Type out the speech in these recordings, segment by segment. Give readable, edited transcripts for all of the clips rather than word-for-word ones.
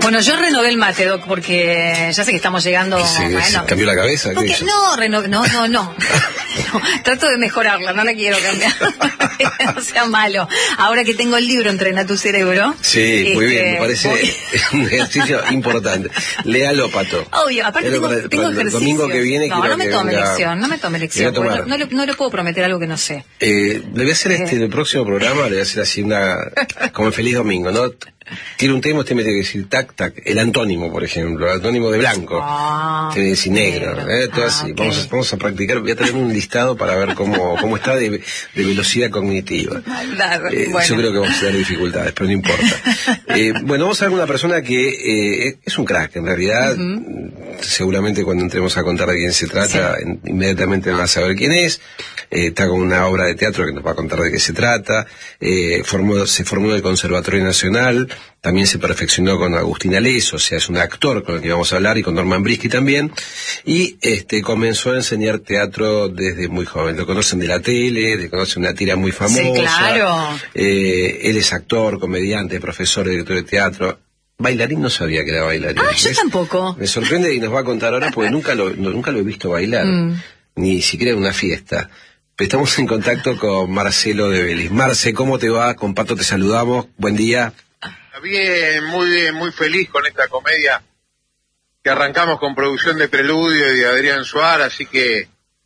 Bueno, yo renové el mate, Doc, porque ya sé que estamos llegando... Bueno, ¿cambió la cabeza? No, trato de mejorarla, no la quiero cambiar. No sea malo. Ahora que tengo el libro Entrena tu cerebro... Sí, muy bien, me parece un ejercicio importante. Léalo, Pato. Obvio, aparte tengo ejercicios. El domingo que viene... No me tome lección. No le puedo prometer algo que no sé. Le voy a hacer el próximo programa, le voy a hacer así como el Feliz Domingo, ¿no? Tiene un tema, usted me tiene que decir tac, tac, el antónimo, por ejemplo, el antónimo de blanco, tiene que decir negro, todo así. Okay. Vamos a practicar, voy a tener un listado para ver cómo está de velocidad cognitiva. Bueno. Yo creo que vamos a tener dificultades, pero no importa. Bueno, vamos a ver una persona que es un crack, en realidad. Seguramente cuando entremos a contar de quién se trata, inmediatamente van a saber quién es. Está con una obra de teatro que nos va a contar de qué se trata. Se formó en el Conservatorio Nacional, también se perfeccionó con Agustín Aleso, o sea, es un actor con el que vamos a hablar, y con Norman Brisky también, y comenzó a enseñar teatro desde muy joven. Lo conocen de la tele, le conocen una tira muy famosa. Sí, claro. Él es actor, comediante, profesor, director de teatro. Bailarín, no sabía que era bailarín. Yo tampoco. Me sorprende y nos va a contar ahora porque nunca lo he visto bailar, ni siquiera en una fiesta. Estamos en contacto con Marcelo de Vélez. Marce, ¿cómo te va? Con Pato te saludamos. Buen día. Bien, muy feliz con esta comedia que arrancamos con producción de Preludio y de Adrián Suárez, así que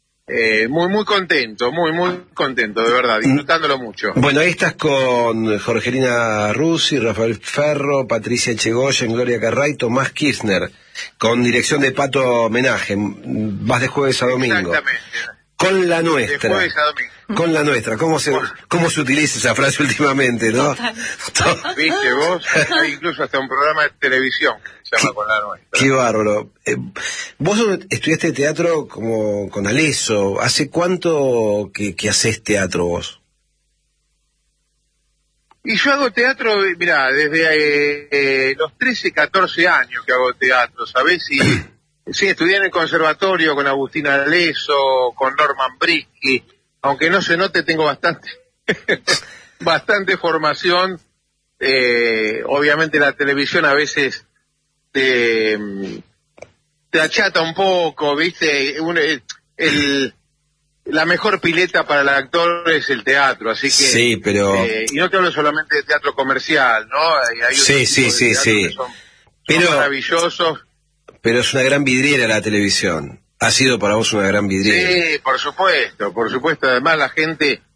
muy contento, muy contento, de verdad, disfrutándolo mucho. Bueno, ahí estás con Jorgelina Rusi, Rafael Ferro, Patricia Echegoyen, Gloria Carray, Tomás Kirchner, con dirección de Pato Homenaje. Vas de jueves a domingo. Exactamente. Con la nuestra. De jueves a domingo. Con la nuestra. ¿Cómo se utiliza esa frase últimamente, no? Viste vos, hay incluso hasta un programa de televisión que se llama Con la nuestra. Qué bárbaro. Vos estudiaste teatro como con Aleso. ¿Hace cuánto que haces teatro vos? Y yo hago teatro, mirá, desde los 13, 14 años que hago teatro, ¿sabés? Sí, estudié en el conservatorio con Agustín Aleso, con Norman Brisky, aunque no se note, tengo bastante formación. Obviamente la televisión a veces te achata un poco, ¿viste? La mejor pileta para el actor es el teatro, así que... Sí, pero... y no te hablo solamente de teatro comercial, ¿no? Hay sí. Que son maravillosos. Pero es una gran vidriera la televisión. Ha sido para vos una gran vidriera. Sí, por supuesto. Además la gente